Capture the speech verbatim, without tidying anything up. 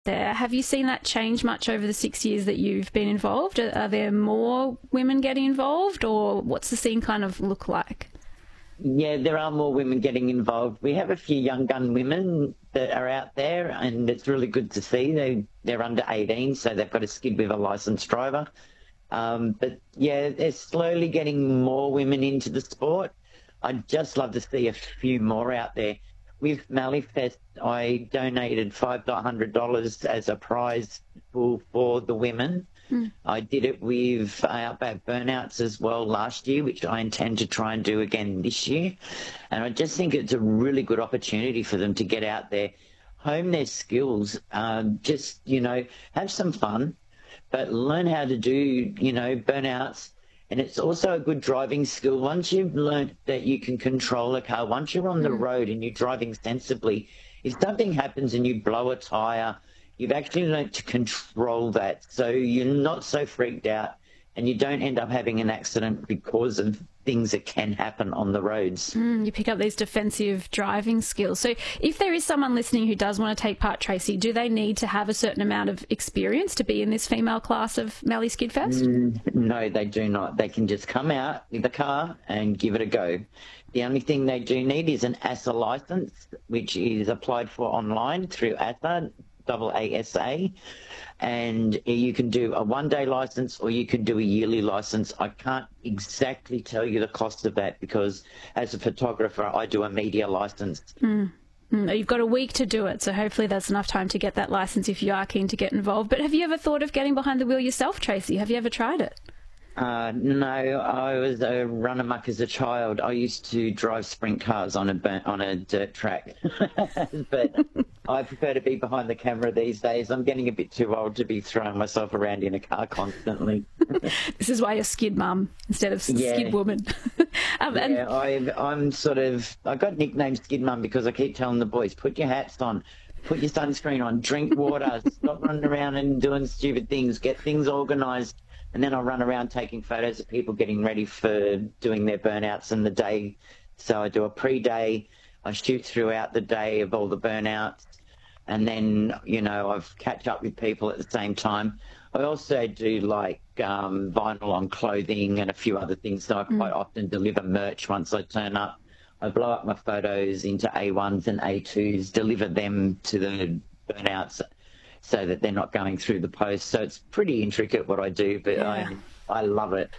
there. Have you seen that change much over the six years that you've been involved? Are, are there more women getting involved, or what's the scene kind of look like? Yeah, there are more women getting involved. We have a few young gun women that are out there, and it's really good to see. They, they're under eighteen, so they've got a skid with a licensed driver. Um, but, yeah, they're slowly getting more women into the sport. I'd just love to see a few more out there. With Malifest, I donated five hundred dollars as a prize pool for the women. Mm. I did it with Outback Burnouts as well last year, which I intend to try and do again this year. And I just think it's a really good opportunity for them to get out there, hone their skills, um, just, you know, have some fun, but learn how to do, you know, burnouts. And it's also a good driving skill. Once you've learned that you can control a car, once you're on the road and you're driving sensibly, if something happens and you blow a tyre, you've actually learned to control that. So you're not so freaked out and you don't end up having an accident because of things that can happen on the roads. Mm, you pick up these defensive driving skills. So if there is someone listening who does want to take part, Tracy, do they need to have a certain amount of experience to be in this female class of Mallee Skidfest? Mm, no, they do not. They can just come out with a car and give it a go. The only thing they do need is an A S A licence, which is applied for online through A S A, double A S A, and you can do a one-day licence or you can do a yearly licence. I can't exactly tell you the cost of that because as a photographer I do a media licence. Mm. Mm, you've got a week to do it, so hopefully that's enough time to get that licence if you are keen to get involved. But have you ever thought of getting behind the wheel yourself, Tracy? Have you ever tried it? Uh, no, I was a run amok as a child. I used to drive sprint cars on a burnt, on a dirt track, but I prefer to be behind the camera these days. I'm getting a bit too old to be throwing myself around in a car constantly. This is why you're skid mum instead of yeah. skid woman. um, yeah, and... I've, I'm sort of, I got nicknamed skid mum because I keep telling the boys, put your hats on, put your sunscreen on, drink water, stop running around and doing stupid things, get things organised. And then I run around taking photos of people getting ready for doing their burnouts in the day. So I do a pre-day, I shoot throughout the day of all the burnouts, and then, you know, I've catch up with people at the same time. I also do like um, vinyl on clothing and a few other things. So I quite mm. often deliver merch once I turn up. I blow up my photos into A ones and A twos, deliver them to the burnouts, so that they're not going through the post. So it's pretty intricate what I do, but yeah. I I love it.